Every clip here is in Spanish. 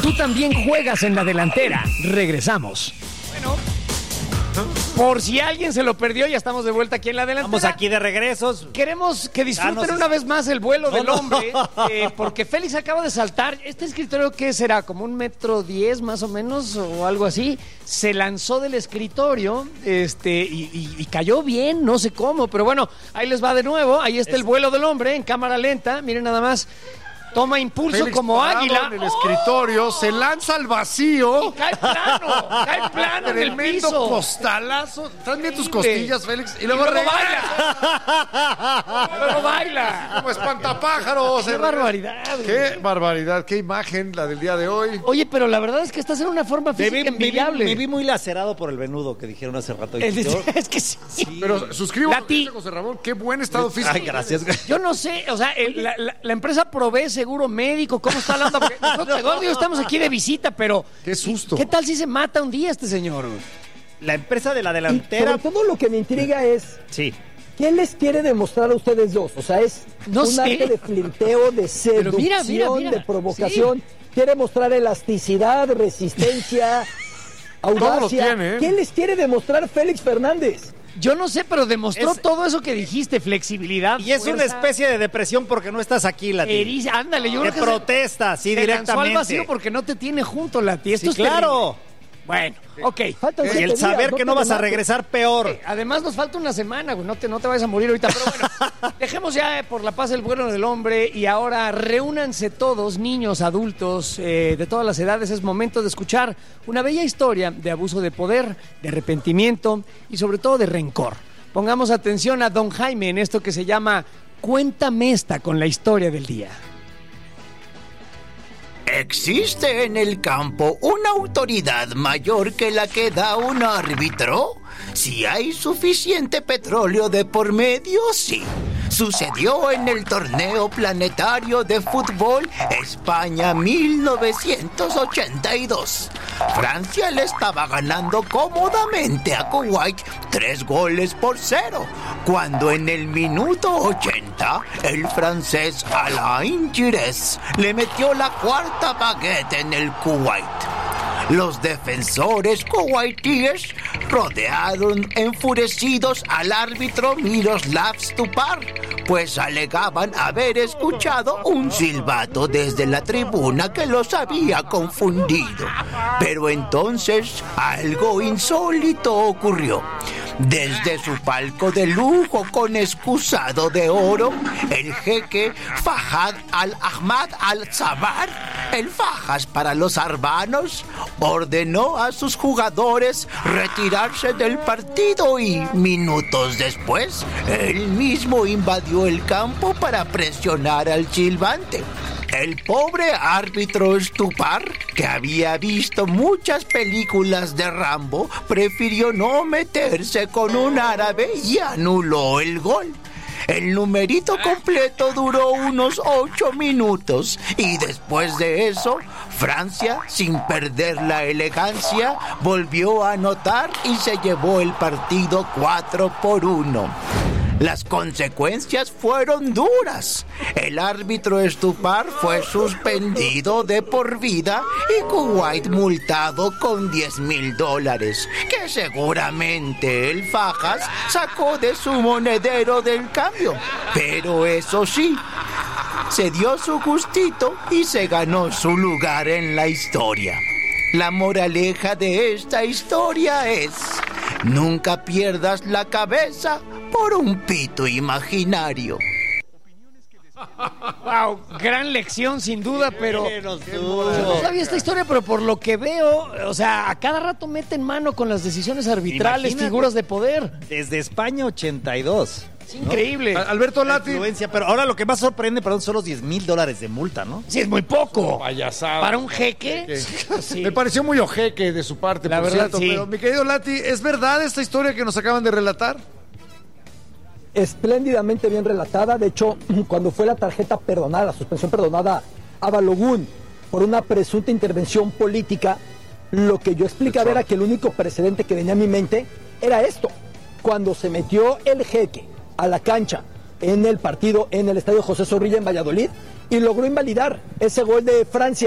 tú también juegas en la delantera. Regresamos. Bueno, por si alguien se lo perdió, ya estamos de vuelta aquí en la delantera. Estamos aquí de regresos. Queremos que disfruten una vez más el vuelo del hombre, porque Félix acaba de saltar. Este escritorio, ¿qué será? ¿Como 1.10 m más o menos o algo así? Se lanzó del escritorio y cayó bien, no sé cómo, pero bueno, ahí les va de nuevo. Ahí está el vuelo del hombre en cámara lenta. Miren nada más. Toma impulso Félix como águila. En el escritorio, se lanza al vacío. Y cae plano en el Tremendo piso. costalazo. ¿Están bien tus costillas, Félix? Y luego baila. Como espantapájaros. Qué barbaridad. Qué barbaridad, qué imagen la del día de hoy. Oye, pero la verdad es que estás en una forma física envidiable. Me vi muy lacerado por el venudo que dijeron hace rato. Es que sí. Pero suscribo a Lati. José Ramón, qué buen estado físico. Ay, gracias. Yo no sé, o sea, la empresa provee seguro médico, ¿cómo está hablando? Porque nosotros, Eduardo y yo estamos aquí de visita, pero... Qué susto. ¿Qué tal si se mata un día este señor? La empresa de la Y delantera. sobre todo lo que me intriga es, Sí. ¿qué les quiere demostrar a ustedes dos? O sea, es No un sé. arte de flirteo, de Pero seducción, mira. de provocación. Quiere mostrar elasticidad, resistencia, audacia. Todo lo tiene, ¿eh? ¿Qué les quiere demostrar Félix Fernández? Yo no sé, pero demostró Es- todo eso que dijiste, flexibilidad, Y es una fuerza, especie de depresión porque no estás aquí, Lati. Ándale, yo De creo que protesta, sí, se lanzó al directamente. vacío porque no te tiene junto, Lati. Esto Sí, es terrible. claro. Bueno, ok. Faltan Y 7 el días, saber que te no vas a mates. regresar peor. Además nos falta una semana, güey, no te vayas a morir ahorita, pero bueno, dejemos ya por la paz el vuelo del hombre y ahora reúnanse todos, niños, adultos, de todas las edades, es momento de escuchar una bella historia de abuso de poder, de arrepentimiento y sobre todo de rencor. Pongamos atención a don Jaime en esto que se llama Cuéntame esta con la historia del día. ¿Existe en el campo una autoridad mayor que la que da un árbitro? Si hay suficiente petróleo de por medio, sí. Sucedió en el torneo planetario de fútbol España 1982. Francia le estaba ganando cómodamente a Kuwait 3-0, cuando en el minuto 80 el francés Alain Giresse le metió la cuarta baguette en el Kuwait. Los defensores kuwaitíes rodearon enfurecidos al árbitro Miroslav Stupar, pues alegaban haber escuchado un silbato desde la tribuna que los había confundido. Pero entonces algo insólito ocurrió. Desde su palco de lujo con excusado de oro, el jeque Fahad al-Ahmad al-Sabar, el Fajas para los arbanos, ordenó a sus jugadores retirarse del partido y minutos después, él mismo invadió el campo para presionar al silbante. El pobre árbitro Stupar, que había visto muchas películas de Rambo, prefirió no meterse con un árabe y anuló el gol. El numerito completo duró unos 8 minutos y después de eso, Francia, sin perder la elegancia, volvió a anotar y se llevó el partido 4-1. Las consecuencias fueron duras. El árbitro Stupar fue suspendido de por vida y Kuwait multado con $10,000, que seguramente el Fajas sacó de su monedero del cambio. Pero eso sí, se dio su gustito y se ganó su lugar en la historia. La moraleja de esta historia es: nunca pierdas la cabeza por un pito imaginario. Wow, gran lección sin duda, pero yo no sabía esta historia, pero por lo que veo, o sea, a cada rato meten mano con las decisiones arbitrales, Imagínate. figuras de poder. Desde España 82. Es increíble. Alberto La Lati. influencia, pero ahora lo que más sorprende, perdón, son los $10,000 de multa, ¿no? Sí, es muy poco. Payasada. Para un jeque. Sí. Me pareció muy ojeque de su parte, La por verdad, cierto. sí. Pero, mi querido Lati, ¿es verdad esta historia que nos acaban de relatar? Espléndidamente bien relatada. De hecho, cuando fue la tarjeta perdonada, la suspensión perdonada a Balogun por una presunta intervención política, lo que yo explicaba era que el único precedente que venía a mi mente era esto: cuando se metió el jeque a la cancha en el partido en el estadio José Zorrilla en Valladolid y logró invalidar ese gol de Francia.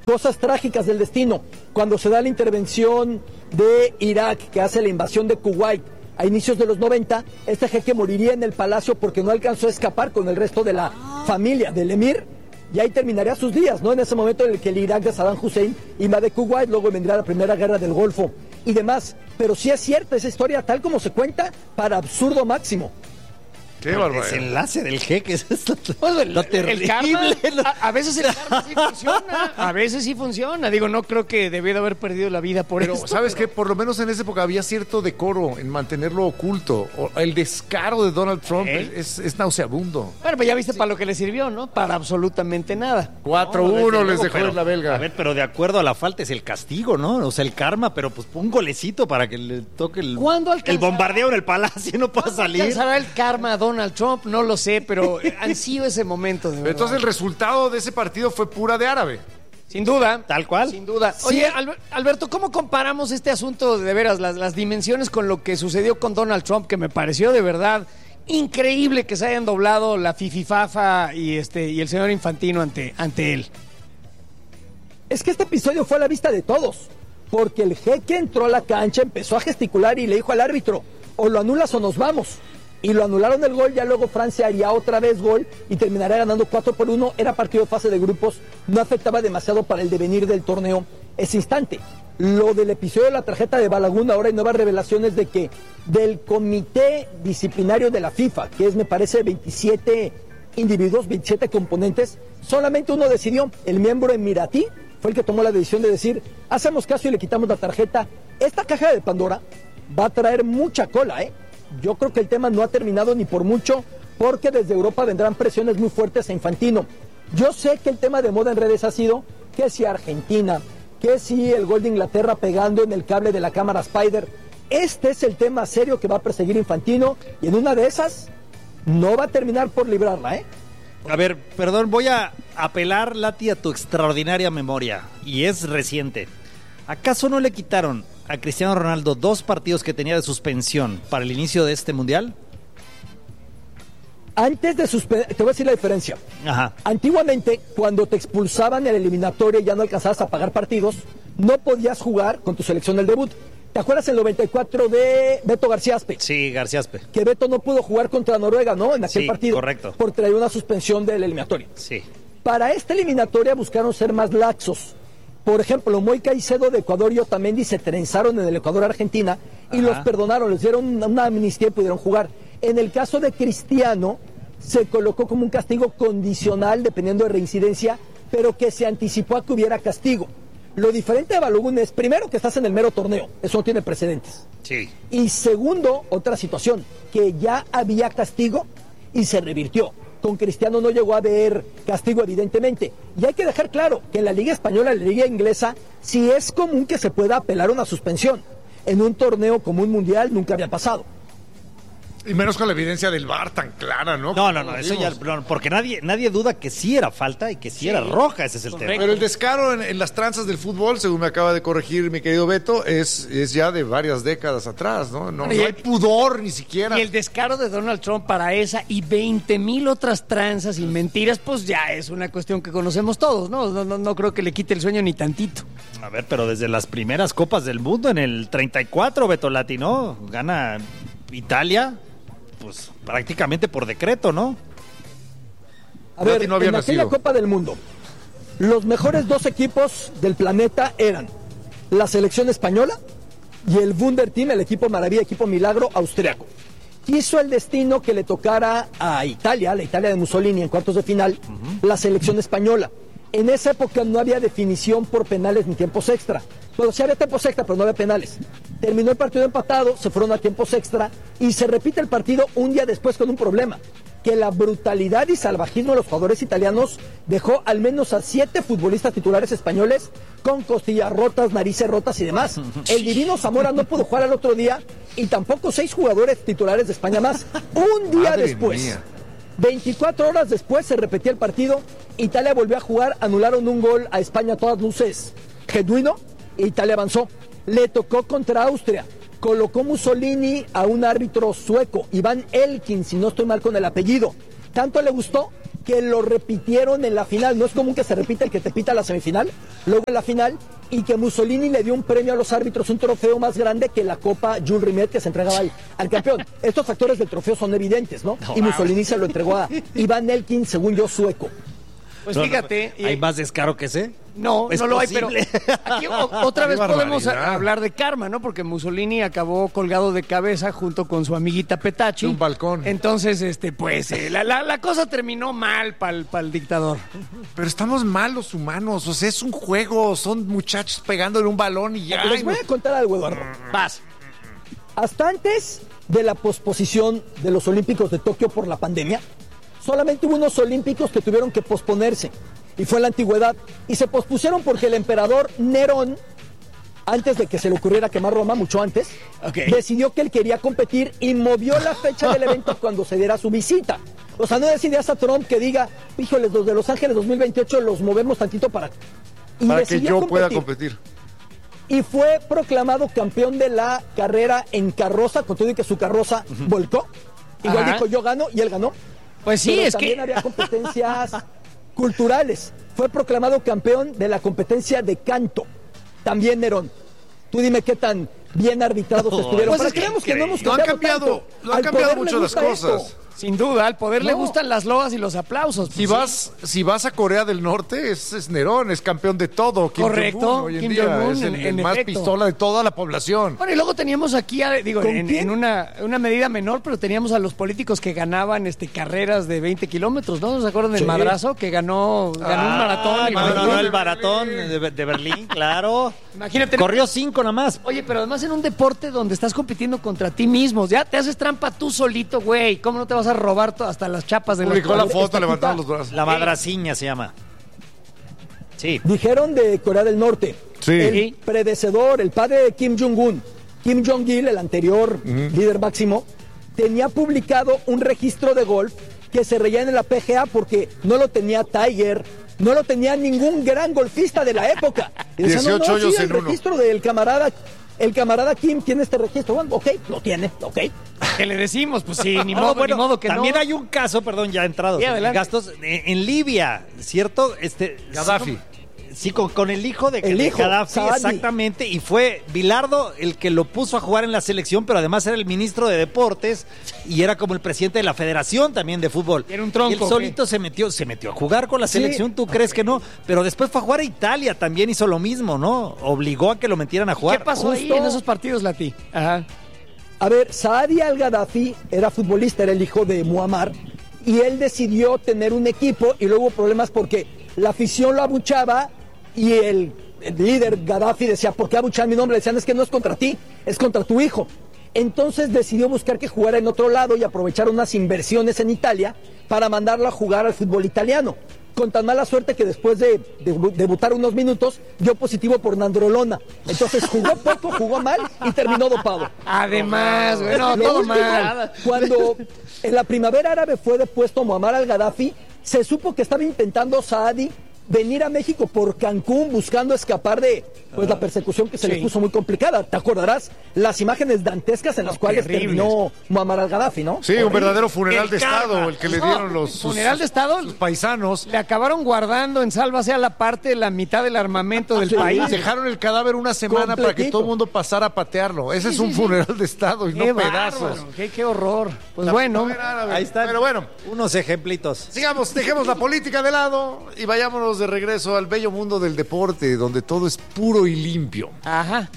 Cosas trágicas del destino. Cuando se da la intervención de Irak, que hace la invasión de Kuwait a inicios de los 90, este jeque moriría en el palacio porque no alcanzó a escapar con el resto de la familia del emir, y ahí terminaría sus días, ¿no? En ese momento en el que el Irak de Saddam Hussein invade Kuwait, luego vendría la primera guerra del Golfo y demás. Pero sí es cierta esa historia, tal como se cuenta, para absurdo máximo. Qué barbaridad. Ese enlace del jeque es Pues lo terrible. A veces el karma sí funciona. A veces sí funciona. Digo, no creo que debió de haber perdido la vida por Pero, esto. ¿sabes qué? Por lo menos en esa época había cierto decoro en mantenerlo oculto. El descaro de Donald Trump es nauseabundo. Bueno, pues ya viste para lo que le sirvió, ¿no? Para absolutamente nada. 4-1 les dejó pero, en la belga. A ver, pero de acuerdo a la falta es el castigo, ¿no? O sea, el karma, pero pues un golecito para que le toque ¿Cuándo alcanzará? el bombardeo en el palacio y no pueda salir. ¿Alcanzará el karma a Donald Trump? No lo sé, pero han sido ese momento, de verdad. Entonces el resultado de ese partido fue pura de árabe. Sin duda. Tal cual. Sin duda. Oye, Alberto, ¿cómo comparamos este asunto de veras, las dimensiones con lo que sucedió con Donald Trump, que me pareció de verdad increíble que se hayan doblado la fififafa y el señor Infantino ante él? Es que este episodio fue a la vista de todos, porque el jeque entró a la cancha, empezó a gesticular y le dijo al árbitro, o lo anulas o nos vamos. Y lo anularon el gol, ya luego Francia haría otra vez gol y terminaría ganando 4-1. Era partido de fase de grupos, no afectaba demasiado para el devenir del torneo ese instante. Lo del episodio de la tarjeta de Balaguer, ahora hay nuevas revelaciones de que del comité disciplinario de la FIFA, que es, me parece, 27 individuos, 27 componentes, solamente uno decidió, el miembro emiratí, fue el que tomó la decisión de decir, hacemos caso y le quitamos la tarjeta. Esta caja de Pandora va a traer mucha cola, ¿eh? Yo creo que el tema no ha terminado ni por mucho, porque desde Europa vendrán presiones muy fuertes a Infantino. Yo sé que el tema de moda en redes ha sido que si Argentina, que si el gol de Inglaterra pegando en el cable de la cámara Spider. Este es el tema serio que va a perseguir Infantino, y en una de esas no va a terminar por librarla, ¿eh? A ver, perdón, voy a apelar, Lati, a tu extraordinaria memoria, y es reciente. ¿Acaso no le quitaron a Cristiano Ronaldo 2 partidos que tenía de suspensión para el inicio de este mundial? Antes de suspender, te voy a decir la diferencia. Ajá. Antiguamente, cuando te expulsaban en la eliminatoria y ya no alcanzabas a pagar partidos, no podías jugar con tu selección del debut. ¿Te acuerdas el 94 de Beto García Aspe? Sí, García Aspe. Que Beto no pudo jugar contra Noruega, ¿no? En aquel Sí, partido. correcto. Por traer una suspensión de la eliminatoria. Sí. Para esta eliminatoria buscaron ser más laxos. Por ejemplo, Moy Caicedo de Ecuador y Otamendi se trenzaron en el Ecuador-Argentina y los perdonaron, les dieron una amnistía y pudieron jugar. En el caso de Cristiano, se colocó como un castigo condicional, dependiendo de reincidencia, pero que se anticipó a que hubiera castigo. Lo diferente de Balogun es, primero, que estás en el mero torneo, eso no tiene precedentes. Sí. Y segundo, otra situación, que ya había castigo y se revirtió. Con Cristiano no llegó a haber castigo, evidentemente. Y hay que dejar claro que en la Liga Española, en la Liga Inglesa, sí es común que se pueda apelar una suspensión. En un torneo como un mundial nunca había pasado. Y menos con la evidencia del VAR tan clara, ¿no? No, eso ya, porque nadie duda que sí era falta y que sí era roja, ese es el tema. Pero el descaro en las tranzas del fútbol, según me acaba de corregir mi querido Beto, es ya de varias décadas atrás, ¿no? No hay pudor ni siquiera. Y el descaro de Donald Trump para esa y 20,000 otras tranzas y mentiras, pues ya es una cuestión que conocemos todos, ¿no? No creo que le quite el sueño ni tantito. A ver, pero desde las primeras Copas del Mundo, en el 34, Beto Lati, ¿no? Gana Italia, pues prácticamente por decreto, ¿no? A ver, en aquella Copa del Mundo, los mejores 2 equipos del planeta eran la selección española y el Wunderteam, el equipo maravilla, equipo milagro austriaco. Quiso el destino que le tocara a Italia, la Italia de Mussolini en cuartos de final, la selección española. En esa época no había definición por penales ni tiempos extra. Bueno, sí había tiempos extra, pero no había penales. Terminó el partido empatado, se fueron a tiempos extra y se repite el partido un día después con un problema. Que la brutalidad y salvajismo de los jugadores italianos dejó al menos a 7 futbolistas titulares españoles con costillas rotas, narices rotas y demás. El divino Zamora no pudo jugar al otro día y tampoco 6 jugadores titulares de España más. Un día Madre después. mía. 24 horas después se repetía el partido, Italia volvió a jugar, anularon un gol a España a todas luces genuino, e Italia avanzó. Le tocó contra Austria, colocó Mussolini a un árbitro sueco, Iván Elkin, si no estoy mal con el apellido. Tanto le gustó que lo repitieron en la final. No es común que se repita el que te pita la semifinal, luego en la final, y que Mussolini le dio un premio a los árbitros, un trofeo más grande que la Copa Jules Rimet que se entregaba al campeón. Estos factores del trofeo son evidentes, ¿no? Y Mussolini se lo entregó a Iván Elkin, según yo, sueco. Pues fíjate. ¿Hay más descaro que ese? No, no lo hay, pero aquí otra vez podemos barbaridad. hablar de karma, ¿no? Porque Mussolini acabó colgado de cabeza junto con su amiguita Petacci. De un balcón. Entonces, la cosa terminó mal para el dictador. Pero estamos mal los humanos, o sea, es un juego, son muchachos pegándole un balón y ya. Les voy a contar algo, Eduardo. Vas. Hasta antes de la posposición de los Olímpicos de Tokio por la pandemia, solamente hubo unos Olímpicos que tuvieron que posponerse, y fue en la antigüedad, y se pospusieron porque el emperador Nerón, antes de que se le ocurriera quemar Roma, mucho antes, decidió que él quería competir y movió la fecha del evento cuando se diera su visita. O sea, no decidías a Trump que diga, híjoles, los de Los Ángeles 2028 los movemos tantito para que yo pueda competir. Y fue proclamado campeón de la carrera en carroza, con todo y que su carroza volcó. Igual dijo, yo gano, y él ganó. Pues sí, pero es también había competencias culturales. Fue proclamado campeón de la competencia de canto. También Nerón. Tú dime qué tan bien arbitrados estuvieron. Pues creemos que no hemos lo han cambiado, tanto. lo han Al cambiado poder le mucho las gusta cosas. esto. Sin duda, al poder le No. gustan las loas y los aplausos. Pues Si vas a Corea del Norte, es Nerón, es campeón de todo. Kim Correcto, Jong-un hoy en Kim día Jong-un, es el en más efecto. pistola de toda la población. Bueno, y luego teníamos aquí, ¿Con quién? en una medida menor, pero teníamos a los políticos que ganaban carreras de 20 kilómetros, ¿no? ¿Se acuerdan del Sí. madrazo que ganó un maratón? El maratón de Berlín, claro. Imagínate. Corrió 5 nada más. Oye, pero además en un deporte donde estás compitiendo contra ti mismo, ya te haces trampa tú solito, güey. ¿Cómo no te vas a robar hasta las chapas de Publicó la los... foto levantando los brazos. La madraciña se llama. Sí. Dijeron de Corea del Norte. Sí. El predecedor, el padre de Kim Jong-un, Kim Jong-il, el anterior líder máximo, tenía publicado un registro de golf que se reía en la PGA porque no lo tenía Tiger, no lo tenía ningún gran golfista de la época. Y decían, 18 hoyos sí, el en uno. registro del camarada. El camarada Kim tiene este registro. Bueno, ok, lo tiene, ok. ¿Qué le decimos? Pues sí, ni No, modo, bueno, ni modo que también no. hay un caso, perdón, ya entrados Sí, en adelante. gastos en Libia, ¿cierto? Gaddafi. Sí, con el hijo de El hijo, Gaddafi, Saadi. exactamente, y fue Bilardo el que lo puso a jugar en la selección, pero además era el ministro de Deportes y era como el presidente de la Federación también de fútbol. Y era un tronco, Y él solito se metió a jugar con la Sí. selección, ¿tú crees que no? Pero después fue a jugar a Italia, también hizo lo mismo, ¿no? Obligó a que lo metieran a jugar. ¿Qué pasó ahí Justo. en esos partidos, Lati? Ajá. A ver, Saadi al-Gaddafi era futbolista, era el hijo de Muammar, y él decidió tener un equipo y luego hubo problemas porque la afición lo abuchaba y el líder Gaddafi decía, ¿por qué abuchan mi nombre? Le decían, es que no es contra ti, es contra tu hijo. Entonces decidió buscar que jugara en otro lado y aprovechar unas inversiones en Italia para mandarlo a jugar al fútbol italiano. Con tan mala suerte que después de debutar unos minutos dio positivo por nandrolona. Entonces jugó poco, jugó mal y terminó dopado. Además, güey, no, Lo todo último, mal. cuando en la primavera árabe fue depuesto Muammar al-Gaddafi, se supo que estaba intentando Saadi venir a México por Cancún buscando escapar de la persecución que se le puso muy complicada. ¿Te acordarás? Las imágenes dantescas en las cuales terribles. terminó Muammar al-Gaddafi, ¿no? Sí, un verdadero funeral El de karma. Estado, el que le No, dieron los ¿funeral de Estado? sus paisanos. Le acabaron guardando en sálvase a la parte la mitad del armamento del Sí. país. Dejaron el cadáver una semana para que Completito. todo el mundo pasara a patearlo. Ese es un funeral de Estado y Qué no pedazos. bárbaro, qué horror. Pues bueno, Ahí están. Pero bueno, Unos ejemplitos. sigamos, dejemos la política de lado y vayámonos de regreso al bello mundo del deporte, donde todo es puro y limpio. ajá.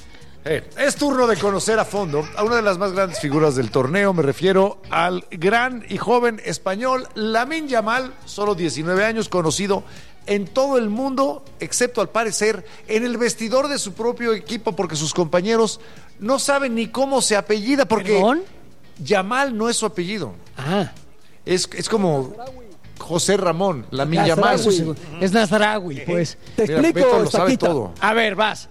Es turno de conocer a fondo a una de las más grandes figuras del torneo. Me refiero al gran y joven español Lamine Yamal, solo 19 años, conocido en todo el mundo, excepto al parecer en el vestidor de su propio equipo, porque sus compañeros no saben ni cómo se apellida, porque ¿Perdón? Yamal no es su apellido. Ah, Es como José Ramón, Lamine Yamal. Nazarawi. es Nazarawi, pues. Te Mira, explico, Beto lo sabe Paquita. todo. A ver, vas.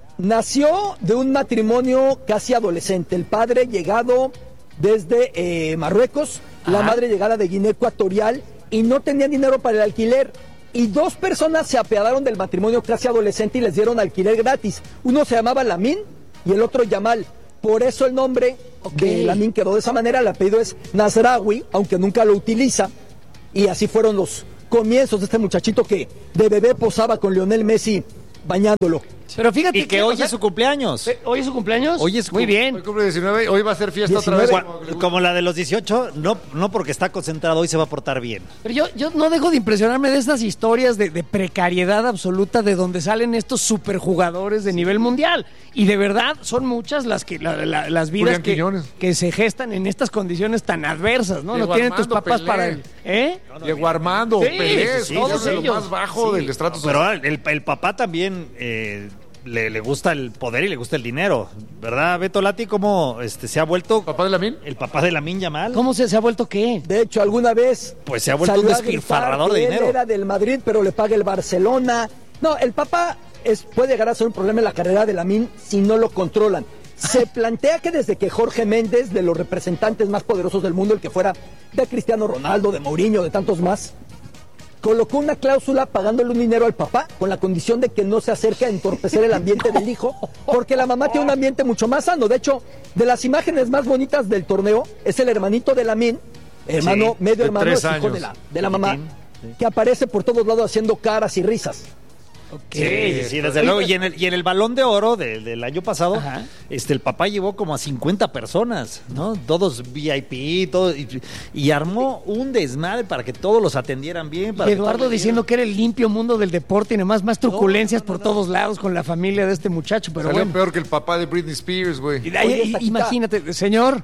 Nació de un matrimonio casi adolescente. El padre llegado desde Marruecos, la madre llegada de Guinea Ecuatorial, y no tenían dinero para el alquiler. Y dos personas se apiadaron del matrimonio casi adolescente y les dieron alquiler gratis. Uno se llamaba Lamine y el otro Yamal. Por eso el nombre de Lamine quedó de esa manera. El apellido es Nazarawi, aunque nunca lo utiliza. y así fueron los comienzos de este muchachito que de bebé posaba con Lionel Messi bañándolo. Pero fíjate Y que hoy es su cumpleaños. ¿Hoy es su cumpleaños? Hoy es muy bien. Hoy cumple 19, hoy va a ser fiesta 19. otra vez. Como la de los 18, no porque está concentrado, hoy se va a portar bien. Pero yo no dejo de impresionarme de estas historias de precariedad absoluta de donde salen estos superjugadores de nivel mundial. Y de verdad son muchas las que las vidas que se gestan en estas condiciones tan adversas, ¿no? Diego No tienen tus Armando papás Pelé. para el... ¿Eh? Diego Armando, Sí, Pelé, sí, todos todos de lo ellos. más bajo del estrato Pero social. el papá también le gusta el poder y le gusta el dinero, ¿verdad, Beto Lati? ¿Cómo se ha vuelto ¿Papá de Lamine? el papá de Lamine Yamal? ¿Cómo se ha vuelto qué? De hecho, alguna vez Pues se ha vuelto salió un a gritar despilfarrador de que dinero. Él era del Madrid, pero le paga el Barcelona. No, el papá puede llegar a ser un problema en la carrera de Lamine si no lo controlan. Se plantea que desde que Jorge Méndez, de los representantes más poderosos del mundo, el que fuera de Cristiano Ronaldo, de Mourinho, de tantos más, colocó una cláusula pagándole un dinero al papá con la condición de que no se acerque a entorpecer el ambiente del hijo, porque la mamá tiene un ambiente mucho más sano. De hecho, de las imágenes más bonitas del torneo es el hermanito de Lamine, hermano, Sí, medio de hermano, 3 es hijo años. de la mamá, que aparece por todos lados haciendo caras y risas. Sí, desde luego. Y en el Balón de Oro del año pasado, Ajá. el papá llevó como a 50 personas, ¿no? Todos VIP, todo, y armó un desmadre para que todos los atendieran bien. Para Y que Eduardo todos diciendo que era el limpio mundo del deporte y nomás más truculencias No. por todos lados con la familia de este muchacho, pero Salió bueno. peor que el papá de Britney Spears, güey. Y de ahí, Oye, Taquita. imagínate, señor,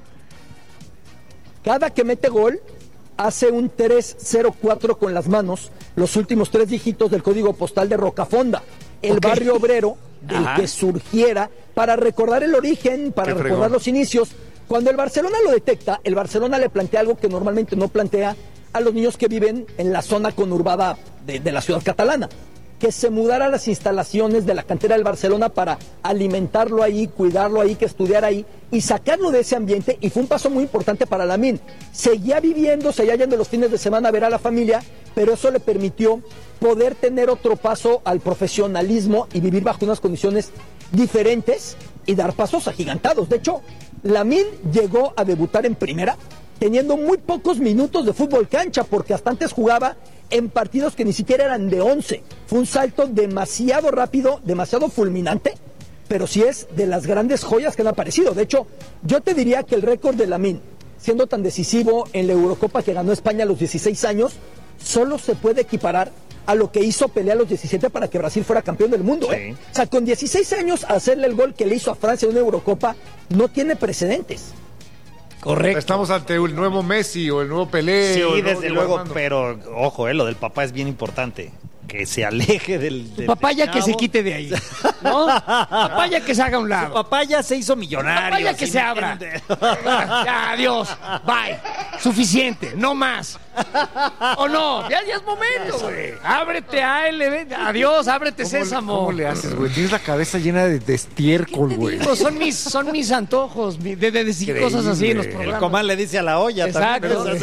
Cada que mete gol, hace un 304 con las manos, los últimos 3 dígitos del código postal de Rocafonda, el Ok. barrio obrero del Ajá. que surgiera, para recordar el origen, para Qué recordar fregón. los inicios. Cuando el Barcelona lo detecta, el Barcelona le plantea algo que normalmente no plantea a los niños que viven en la zona conurbada de la ciudad catalana, que se mudara a las instalaciones de la cantera del Barcelona para alimentarlo ahí, cuidarlo ahí, que estudiara ahí y sacarlo de ese ambiente, y fue un paso muy importante para Lamine. Seguía viviendo, seguía yendo los fines de semana a ver a la familia, pero eso le permitió poder tener otro paso al profesionalismo y vivir bajo unas condiciones diferentes y dar pasos agigantados. De hecho, Lamine llegó a debutar en primera teniendo muy pocos minutos de fútbol cancha, porque hasta antes jugaba en partidos que ni siquiera eran de 11. Fue un salto demasiado rápido, demasiado fulminante, pero sí es de las grandes joyas que han aparecido. De hecho, yo te diría que el récord de Lamine, siendo tan decisivo en la Eurocopa que ganó España a los 16 años, solo se puede equiparar a lo que hizo Pelé a los 17 para que Brasil fuera campeón del mundo. Sí. O sea, con 16 años hacerle el gol que le hizo a Francia en una Eurocopa no tiene precedentes. correcto. Estamos ante el nuevo Messi o el nuevo Pelé. o Sí, el nuevo desde Diego luego, Armando. pero ojo, lo del papá es bien importante. Que se aleje del Papá ya que chavo. se quite de ahí, ¿no? Papá ya que se haga a un Su lado. papá ya se hizo millonario. Papá ya que ¿sí se me abra. entiende? Ya, adiós, bye. Suficiente, no más. ¿O no? Ya es momento, güey. Ábrete a ALB. Adiós, ábrete Sésamo. ¿Cómo le haces, güey? Tienes la cabeza llena de estiércol, güey. Digo, son mis antojos de decir Increíble. cosas así en los El El programas. comal le dice a la olla Exacto. también.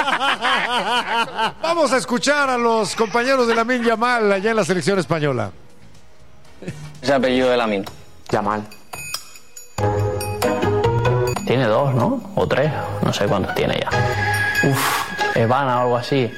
Vamos a escuchar a los compañeros de Lamine Yamal allá en la selección española. Ese apellido de Lamine. Yamal. Tiene 2, ¿no? O 3, no sé cuántos tiene ya. Evana o algo así.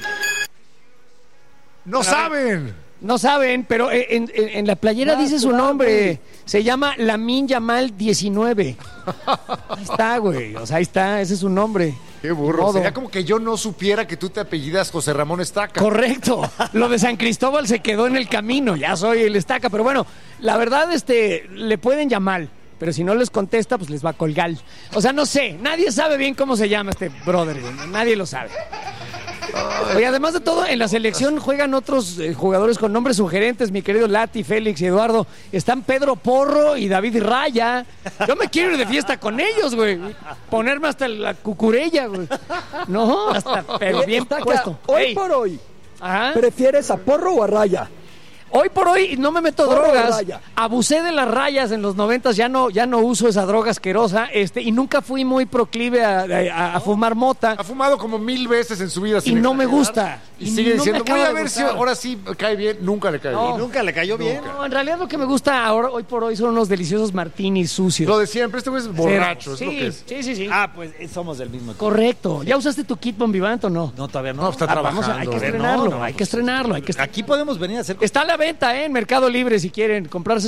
¡No saben! No saben, pero en la playera dice su nombre. Se llama Lamine Yamal 19. Ahí está, güey. O sea, ahí está, ese es su nombre. ¡Qué burro! Modo. Sería como que yo no supiera que tú te apellidas José Ramón Estaca. Correcto. Lo de San Cristóbal se quedó en el camino. Ya soy el Estaca. Pero bueno, la verdad, le pueden llamar. Pero si no les contesta, pues les va a colgar. O sea, no sé. Nadie sabe bien cómo se llama este brother. Nadie lo sabe. Oye, además de todo, en la selección juegan otros jugadores con nombres sugerentes, mi querido Lati, Félix y Eduardo. Están Pedro Porro y David Raya. Yo me quiero ir de fiesta con ellos, güey. Ponerme hasta la cucurella, güey. No, hasta, pero bien Estaca, puesto. hoy Ey. por hoy, Ajá. ¿prefieres a Porro o a Raya? Hoy por hoy no me meto Porro de drogas. raya. Abusé de las rayas en los 90s, ya no uso esa droga asquerosa, y nunca fui muy proclive a fumar mota. Ha fumado como 1000 veces en su vida. sin Y no me exagerar, gusta. Y Y sigue no me diciendo, acaba voy a de ver si gustar. ahora sí cae bien. Nunca le cae No. bien. Y nunca le cayó bien. No, en realidad lo que me gusta ahora, hoy por hoy, son unos deliciosos martinis sucios. Lo de siempre, este güey es borracho, es sí, lo que es. Sí. Ah, pues somos del mismo equipo. Correcto. ¿Ya usaste tu kit Bon Vivant o no? No, todavía no. No, está Vamos trabajando. hay que ¿verdad? estrenarlo, No, hay que estrenarlo. Aquí podemos venir a hacer Está a la venta, en Mercado Libre, si quieren comprarse